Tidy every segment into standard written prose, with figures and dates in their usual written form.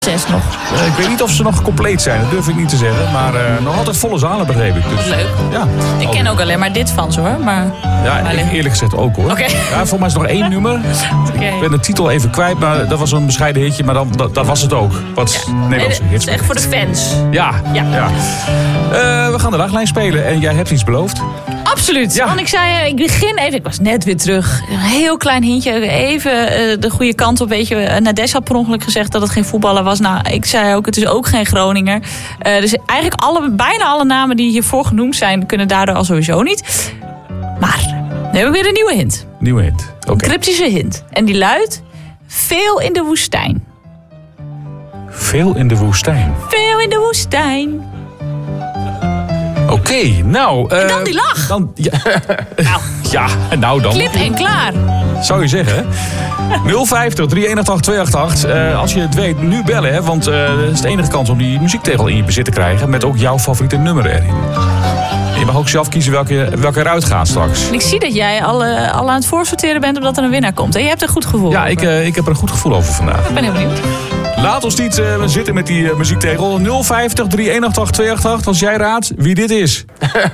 6 nog. Ik weet niet of ze nog compleet zijn, dat durf ik niet te zeggen. Maar nog altijd volle zalen, begreep ik. Dus, leuk. Ja. Ik ken ook alleen maar dit van ze hoor. Maar ik eerlijk gezegd ook hoor. Okay. Ja, volgens mij is er nog 1 nummer. Ik ben de titel even kwijt, maar dat was een bescheiden hitje. Maar dat was het ook. Wat Nederlandse hits. Het is echt voor de fans. Ja. We gaan de daglijn spelen en jij hebt iets beloofd. Absoluut. Ja. Want ik zei, ik begin even. Ik was net weer terug. Een heel klein hintje. Even de goede kant op. Weet je, Nadej had per ongeluk gezegd dat het geen voetballer was. Nou, ik zei ook, het is ook geen Groninger. Dus eigenlijk bijna alle namen die hiervoor genoemd zijn, kunnen daardoor al sowieso niet. Maar, nu heb ik weer een nieuwe hint. Nieuwe hint. Een cryptische hint. En die luidt, veel in de woestijn. Veel in de woestijn. Veel in de woestijn. Oké, nou... en dan die lach. Nou dan. Klip en klaar. Zou je zeggen, hè? 050 381 288. Als je het weet, nu bellen, hè? Want dat is de enige kans om die muziektegel in je bezit te krijgen. Met ook jouw favoriete nummer erin. En je mag ook zelf kiezen welke eruit gaat straks. En ik zie dat jij al aan het voorsorteren bent omdat er een winnaar komt. En je hebt een goed gevoel. Ja, ik heb er een goed gevoel over vandaag. Ik ben heel benieuwd. Laat ons niet zitten met die muziektegel. 050 381 288 als jij raadt wie dit is.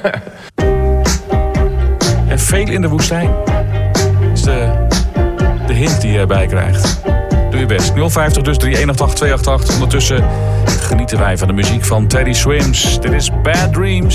En veel in de woestijn. Dat is de hint die je erbij krijgt. Doe je best. 050 dus 381 288. Ondertussen genieten wij van de muziek van Teddy Swims. Dit is Bad Dreams.